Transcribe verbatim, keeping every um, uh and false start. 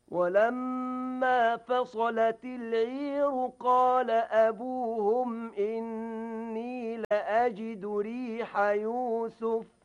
ولما فصلت العير قال أبوهم إني لأجد ريح يوسف